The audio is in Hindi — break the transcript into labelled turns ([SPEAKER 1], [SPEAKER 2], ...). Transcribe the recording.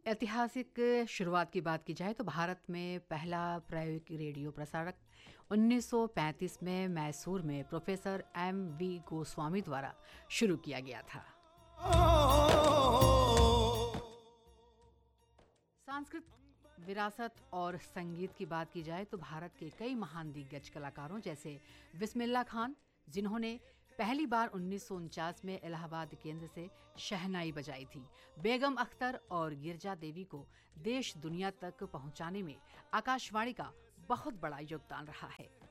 [SPEAKER 1] ऐतिहासिक शुरुआत की बात की जाए तो भारत में पहला प्रायोगिक रेडियो प्रसारक 1935 में मैसूर में प्रोफेसर M.V. गोस्वामी द्वारा शुरू किया गया था। सांस्कृतिक विरासत और संगीत की बात की जाए तो भारत के कई महान दिग्गज कलाकारों जैसे बिस्मिल्लाह खान, जिन्होंने पहली बार 1949 में इलाहाबाद केंद्र से शहनाई बजाई थी, बेगम अख्तर और गिरजा देवी को देश दुनिया तक पहुंचाने में आकाशवाणी का बहुत बड़ा योगदान रहा है।